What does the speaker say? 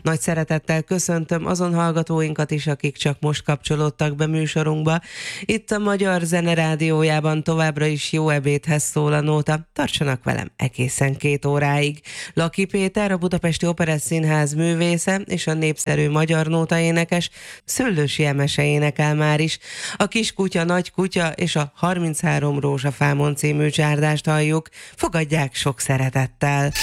Nagy szeretettel köszöntöm azon hallgatóinkat is, akik csak most kapcsolódtak be műsorunkba. Itt a Magyar Zene Rádiójában továbbra is jó ebédhez szól a nóta. Tartsanak velem egészen 2 óráig. Laki Péter, a Budapesti Operettszínház művésze és a népszerű magyar nótaénekes Szőlősi Emese énekel már is. A Kiskutya, Nagy Kutya és a 33 rózsafámon című csárdást halljuk. Fogadják sok szeretettel!